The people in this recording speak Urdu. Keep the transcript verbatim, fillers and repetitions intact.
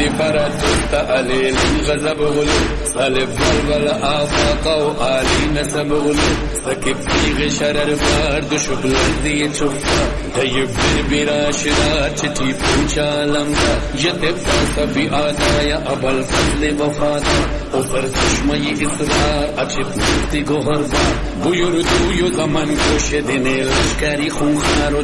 فرت عليل غضب غلو صلب والول آفاق وآلي نسب غلو سكب في غشرر بارد شبل ذي شفا ديب بربرا شرار چتي پوچا لمدا يتبقى سبي آدايا أبا الفضل وفادا وفر چشمي إصرار أچت نفتی گوهر بار بيردو يو زمن گوش دين لشکری خونخار و